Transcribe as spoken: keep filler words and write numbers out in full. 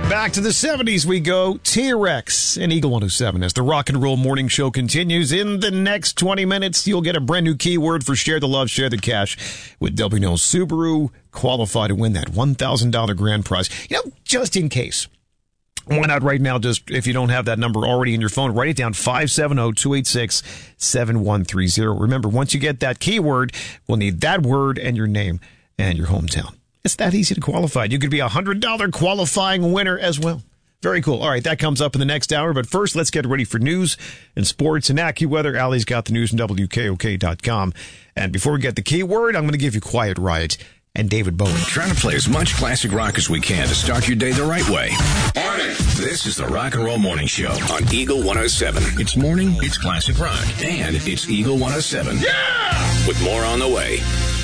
Back to the seventies we go. T-Rex and Eagle one oh seven as the Rock and Roll Morning Show continues. In the next twenty minutes, you'll get a brand new keyword for Share the Love, Share the Cash with W N L Subaru. Qualify to win that one thousand dollars grand prize. You know, just in case. Why not right now, just if you don't have that number already in your phone, write it down, five seven zero, two eight six, seven one three zero. Remember, once you get that keyword, we'll need that word and your name and your hometown. It's that easy to qualify. You could be a one hundred dollars qualifying winner as well. Very cool. All right, that comes up in the next hour. But first, let's get ready for news and sports and AccuWeather. Allie's got the news from W K O K dot com. And before we get the keyword, I'm going to give you Quiet Riot and David Bowie. Trying to play as much classic rock as we can to start your day the right way. Morning. This is the Rock and Roll Morning Show on Eagle one oh seven. It's morning, it's classic rock, and it's Eagle one oh seven. Yeah! With more on the way.